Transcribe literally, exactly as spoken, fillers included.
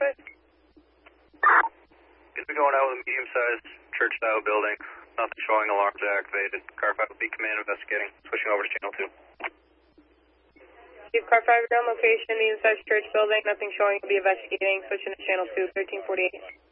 five. Could be going out with a medium-sized church-style building. Nothing showing, alarms are activated. Car five will be command investigating. Switching over to channel two. Chief, car five, ground location, medium-sized church building. Nothing showing, will be investigating. Switching to channel two, thirteen forty-eight.